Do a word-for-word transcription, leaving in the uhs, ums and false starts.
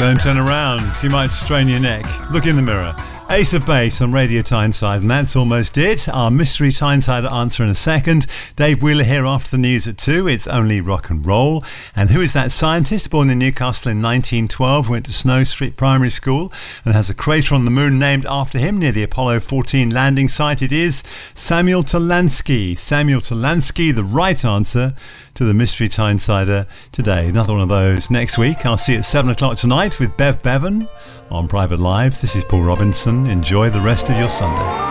Don't turn around, you might strain your neck. Look in the mirror. Ace of Base on Radio Tyneside, and that's almost it. Our Mystery Tyneside answer in a second. Dave Wheeler here after the news at two. It's only rock and roll. And who is that scientist born in Newcastle in nineteen twelve, went to Snow Street Primary School and has a crater on the moon named after him near the Apollo fourteen landing site? It is Samuel Talansky. Samuel Talansky, the right answer to the Mystery Tynesider today. Another one of those next week. I'll see you at seven o'clock tonight with Bev Bevan on Private Lives. This is Paul Robinson. Enjoy the rest of your Sunday.